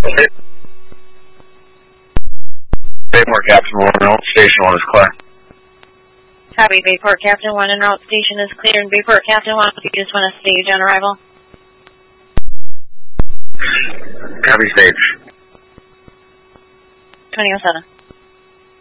Bayport Captain 1 and Route Station 1 is clear. Copy, Bayport Captain 1 and Route Station is clear. And Bayport Captain 1, if you just want to stage on arrival. Copy, stage. 2007.